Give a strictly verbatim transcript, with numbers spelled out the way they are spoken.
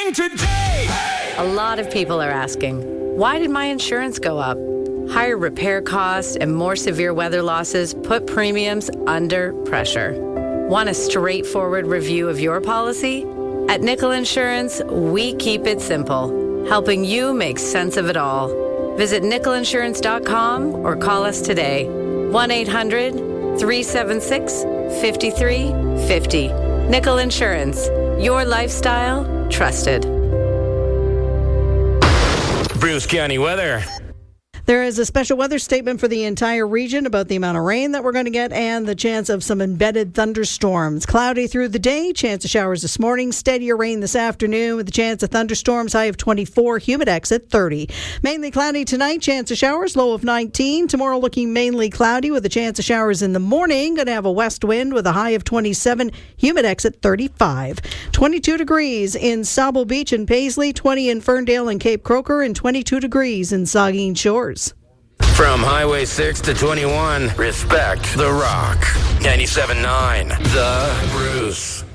listening today. A lot of people are asking, why did my insurance go up? Higher repair costs and more severe weather losses put premiums under pressure. Want a straightforward review of your policy? At Nickel Insurance, we keep it simple, helping you make sense of it all. Visit nickel insurance dot com or call us today. one eight hundred three seven six five three five zero. Nickel Insurance, your lifestyle trusted. Bruce County weather. There is a special weather statement for the entire region about the amount of rain that we're going to get and the chance of some embedded thunderstorms. Cloudy through the day, chance of showers this morning, steadier rain this afternoon with a chance of thunderstorms, high of twenty-four, humidex at thirty. Mainly cloudy tonight, chance of showers, low of nineteen. Tomorrow looking mainly cloudy with a chance of showers in the morning. Going to have a west wind with a high of twenty-seven, humidex at thirty-five. twenty-two degrees in Sauble Beach and Paisley, twenty in Ferndale and Cape Croker, and twenty-two degrees in Saugeen Shores. From Highway six to twenty-one, respect The Rock. ninety-seven point nine, The Bruce.